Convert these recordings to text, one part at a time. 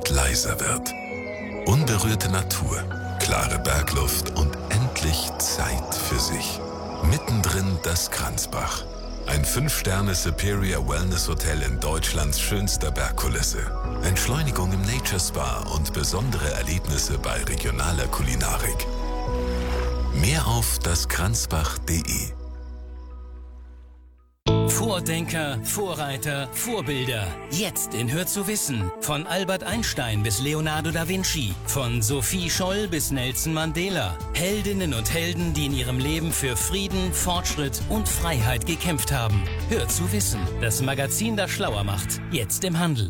und leiser wird. Unberührte Natur, klare Bergluft und endlich Zeit für sich. Mittendrin das Kranzbach. Ein 5-Sterne Superior Wellness Hotel in Deutschlands schönster Bergkulisse. Entschleunigung im Nature Spa und besondere Erlebnisse bei regionaler Kulinarik. Mehr auf daskranzbach.de. Vordenker, Vorreiter, Vorbilder. Jetzt in Hör zu wissen. Von Albert Einstein bis Leonardo da Vinci. Von Sophie Scholl bis Nelson Mandela. Heldinnen und Helden, die in ihrem Leben für Frieden, Fortschritt und Freiheit gekämpft haben. Hör zu wissen. Das Magazin, das schlauer macht. Jetzt im Handel.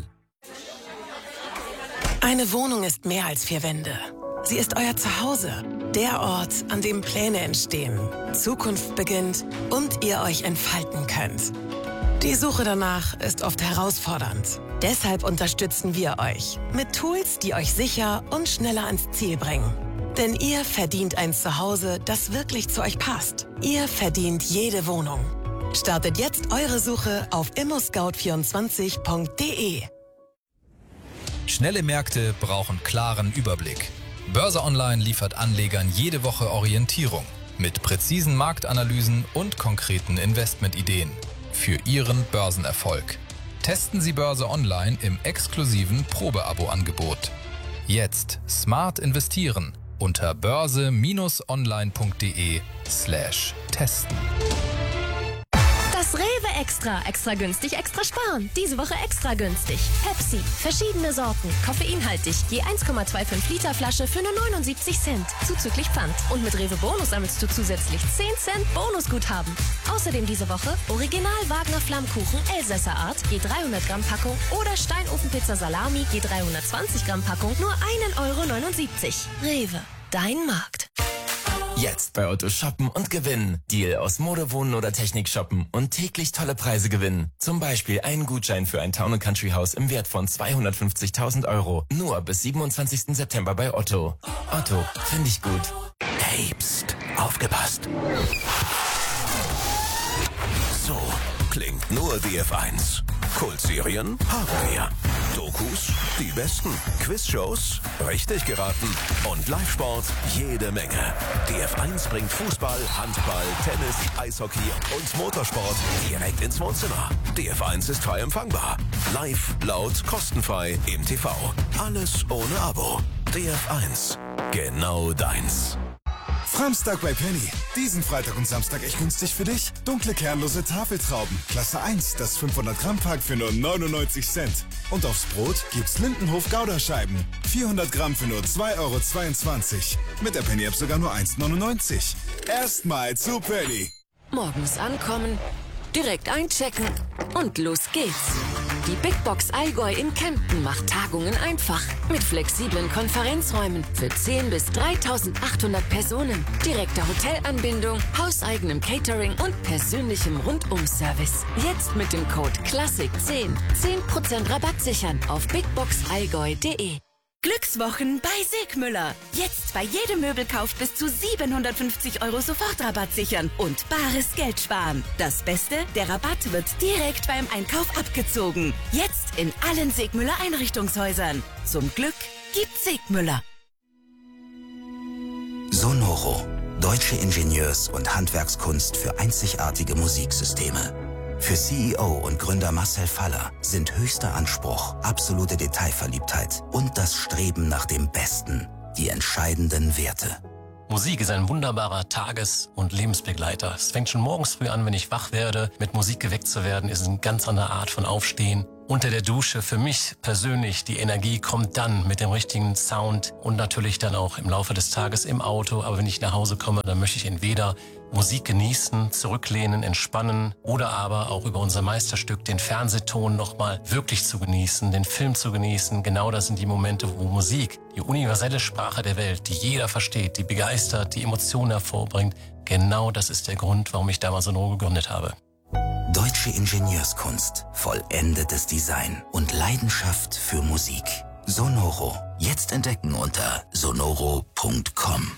Eine Wohnung ist mehr als 4 Wände. Sie ist euer Zuhause. Der Ort, an dem Pläne entstehen, Zukunft beginnt und ihr euch entfalten könnt. Die Suche danach ist oft herausfordernd. Deshalb unterstützen wir euch mit Tools, die euch sicher und schneller ans Ziel bringen. Denn ihr verdient ein Zuhause, das wirklich zu euch passt. Ihr verdient jede Wohnung. Startet jetzt eure Suche auf immoscout24.de. Schnelle Märkte brauchen klaren Überblick. Börse Online liefert Anlegern jede Woche Orientierung mit präzisen Marktanalysen und konkreten Investmentideen für Ihren Börsenerfolg. Testen Sie Börse Online im exklusiven Probeabo-Angebot. Jetzt smart investieren unter börse-online.de/testen. Das Rewe Extra. Extra günstig, extra sparen. Diese Woche extra günstig. Pepsi. Verschiedene Sorten. Koffeinhaltig. Je 1,25 Liter Flasche für nur 79 Cent. Zuzüglich Pfand. Und mit Rewe Bonus sammelst du zusätzlich 10 Cent Bonusguthaben. Außerdem diese Woche Original Wagner Flammkuchen Elsässer Art. Je 300 Gramm Packung. Oder Steinofenpizza Salami. Je 320 Gramm Packung. Nur 1,79 €. Rewe. Dein Markt. Jetzt bei Otto shoppen und gewinnen. Deal aus Mode, Wohnen oder Technik shoppen und täglich tolle Preise gewinnen. Zum Beispiel einen Gutschein für ein Town & Country Haus im Wert von 250.000 €. Nur bis 27. September bei Otto. Otto, finde ich gut. Hey, pst, aufgepasst. So klingt nur die F1. Kultserien haben wir. Dokus, die besten. Quizshows, richtig geraten. Und Live-Sport, jede Menge. Die F1 bringt Fußball, Handball, Tennis, Eishockey und Motorsport direkt ins Wohnzimmer. Die F1 ist frei empfangbar. Live, laut, kostenfrei im TV. Alles ohne Abo. Die F1. Genau deins. Framstag bei Penny. Diesen Freitag und Samstag echt günstig für dich. Dunkle kernlose Tafeltrauben. Klasse 1, das 500 Gramm Pack für nur 99 Cent. Und aufs Brot gibt's Lindenhof Gouda-Scheiben. 400 Gramm für nur 2,22 €. Mit der Penny-App sogar nur 1,99 €. Erstmal zu Penny. Morgens ankommen, direkt einchecken und los geht's. Die Big Box Allgäu in Kempten macht Tagungen einfach. Mit flexiblen Konferenzräumen für 10 bis 3.800 Personen, direkter Hotelanbindung, hauseigenem Catering und persönlichem Rundum-Service. Jetzt mit dem Code CLASSIC10 10% Rabatt sichern auf bigboxallgäu.de. Glückswochen bei Segmüller. Jetzt bei jedem Möbelkauf bis zu 750 € Sofortrabatt sichern und bares Geld sparen. Das Beste, der Rabatt wird direkt beim Einkauf abgezogen. Jetzt in allen Segmüller Einrichtungshäusern. Zum Glück gibt's Segmüller. Sonoro. Deutsche Ingenieurs- und Handwerkskunst für einzigartige Musiksysteme. Für CEO und Gründer Marcel Faller sind höchster Anspruch, absolute Detailverliebtheit und das Streben nach dem Besten die entscheidenden Werte. Musik ist ein wunderbarer Tages- und Lebensbegleiter. Es fängt schon morgens früh an, wenn ich wach werde. Mit Musik geweckt zu werden, ist eine ganz andere Art von Aufstehen. Unter der Dusche, für mich persönlich, die Energie kommt dann mit dem richtigen Sound und natürlich dann auch im Laufe des Tages im Auto. Aber wenn ich nach Hause komme, dann möchte ich entweder Musik genießen, zurücklehnen, entspannen oder aber auch über unser Meisterstück, den Fernsehton nochmal wirklich zu genießen, den Film zu genießen. Genau das sind die Momente, wo Musik, die universelle Sprache der Welt, die jeder versteht, die begeistert, die Emotionen hervorbringt, genau das ist der Grund, warum ich damals Sonoro gegründet habe. Deutsche Ingenieurskunst, vollendetes Design und Leidenschaft für Musik. Sonoro. Jetzt entdecken unter sonoro.com.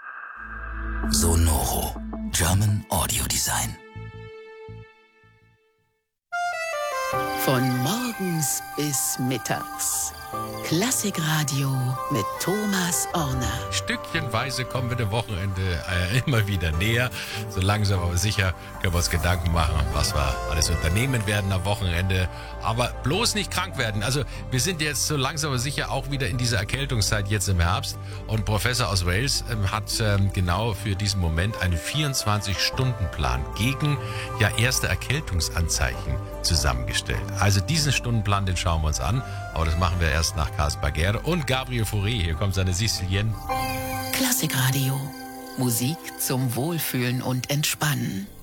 Sonoro. German Audio Design. Von morgens bis mittags. Klassikradio mit Thomas Orner. Stückchenweise kommen wir dem Wochenende immer wieder näher. So langsam aber sicher können wir uns Gedanken machen, was wir alles unternehmen werden am Wochenende. Aber bloß nicht krank werden. Also wir sind jetzt so langsam aber sicher auch wieder in dieser Erkältungszeit jetzt im Herbst. Und Professor aus Wales hat genau für diesen Moment einen 24-Stunden-Plan gegen erste Erkältungsanzeichen zusammengestellt. Also diesen Stundenplan, den schauen wir uns an. Aber das machen wir erst nach Caspar Gere und Gabriel Fauré. Hier kommt seine Sicilienne. Klassikradio. Musik zum Wohlfühlen und Entspannen.